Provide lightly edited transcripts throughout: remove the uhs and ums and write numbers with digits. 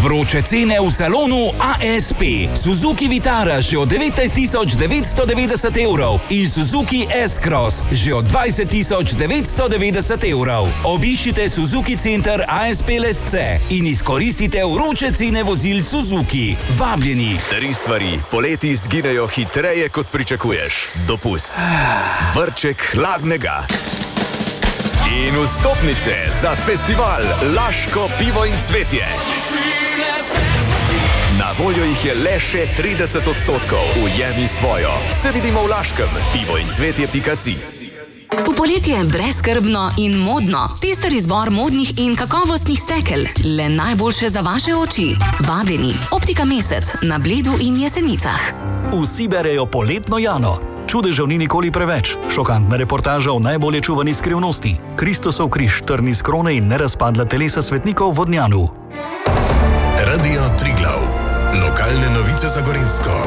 Vroče cene v salonu ASP. Suzuki Vitara že od 19.990 evrov in Suzuki S-Cross že od 20.990 evrov. Obiščite Suzuki Center ASP Lesce in izkoristite vroče cene vozil Suzuki. Vabljeni. 3 stvari poleti izginejo hitreje, kot pričakuješ. Dopust. Vrček hladnega. In vstopnice za festival Laško pivo in cvetje. Na voljo jih je le še 30%. Ujemi svojo. Se vidimo v Laškem. pivoincvetje.si. V poletje je brezskrbno in modno. Pester izbor modnih in kakovostnih stekel. Le najboljše za vaše oči. Vabljeni. Optika Mesec na Bledu in Jesenicah. Vsi berejo poletno Jano. Čudežev ni nikoli preveč. Šokantna reportaža o najbolje čuvani skrivnosti. Kristosov križ, trn iz krone in nerazpadla telesa svetnikov v Vodnjanu. Radio Triglav. Lokalne novice za Gorenjsko.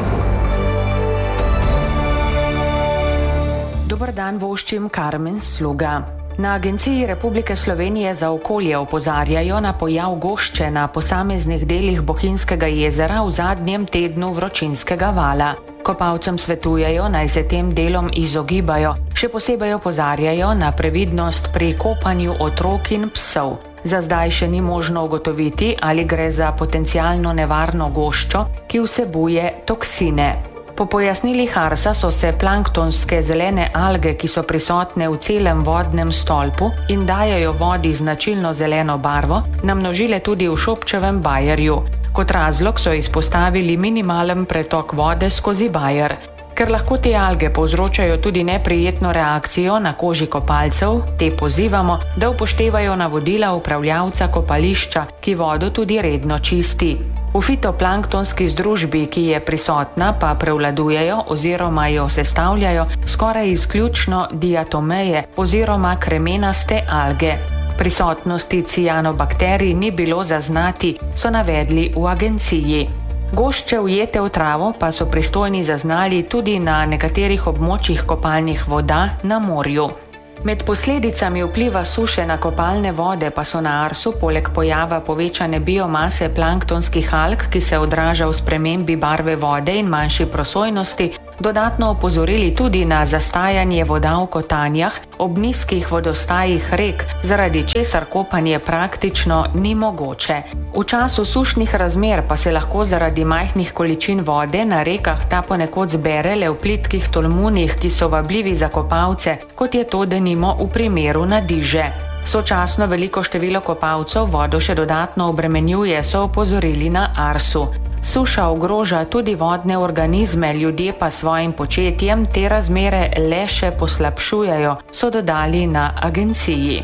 Dober dan, voščim Karmen Sluga. Na Agenciji Republike Slovenije za okolje opozarjajo na pojav gošče na posameznih delih Bohinjskega jezera v zadnjem tednu vročinskega vala. Kopalcem svetujejo, naj se tem delom izogibajo. Še posebej opozarjajo na previdnost pri kopanju otrok in psov. Za zdaj še ni možno ugotoviti, ali gre za potencialno nevarno goščo, ki vsebuje toksine. Po pojasnilih Arsa so se planktonske zelene alge, ki so prisotne v celem vodnem stolpu in dajejo vodi značilno zeleno barvo, namnožile tudi v Šobčevem bajerju. Kot razlog so izpostavili minimalen pretok vode skozi bajer. Ker lahko te alge povzročajo tudi neprijetno reakcijo na koži kopalcev, te pozivamo, da upoštevajo navodila upravljavca kopališča, ki vodo tudi redno čisti. V fitoplanktonski združbi, ki je prisotna, pa prevladujejo oziroma jo sestavljajo skoraj izključno diatomeje oziroma kremenaste alge. Prisotnosti cianobakterij ni bilo zaznati, so navedli v agenciji. Gošče ujete v travo pa so pristojni zaznali tudi na nekaterih območjih kopalnih voda na morju. Med posledicami vpliva suše na kopalne vode pa so na Arsu poleg pojava povečane biomase planktonskih alg, ki se odraža v spremembi barve vode in manjši prosojnosti, dodatno opozorili tudi na zastajanje voda v kotanjah ob nizkih vodostajih rek, zaradi česar kopanje praktično ni mogoče. V času sušnih razmer pa se lahko zaradi majhnih količin vode na rekah ta ponekod zbere le v plitkih tolmunih, ki so vabljivi za kopalce, kot je to denimo v primeru Nadiže. Sočasno veliko število kopalcev vodo še dodatno obremenjuje, so opozorili na Arsu. Suša ogroža tudi vodne organizme, ljudje pa svojim početjem te razmere le še poslabšujejo, so dodali na agenciji.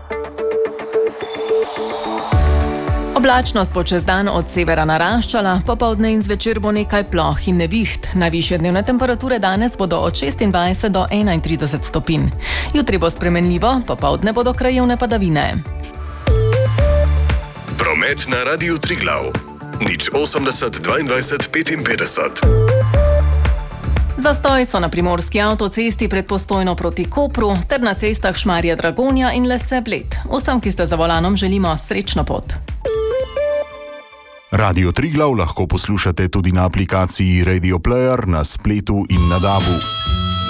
Oblačnost bo čez dan od severa naraščala, popoldne in zvečer bo nekaj ploh in neviht. Najvišje dnevne temperature danes bodo od 26 do 31 stopinj. Jutri bo spremenljivo, popoldne bodo krajevne padavine. Promet na Radiu Triglav. 080 22 55. Zastoj so na primorski avtocesti pred Postojno proti Kopru ter na cestah Šmarje-Dragonja in Lesce-Bled. Vsem, ki ste za volanom, želimo srečno pot. Radio Triglav lahko poslušate tudi na aplikaciji Radio Player, na spletu in na DAB-u.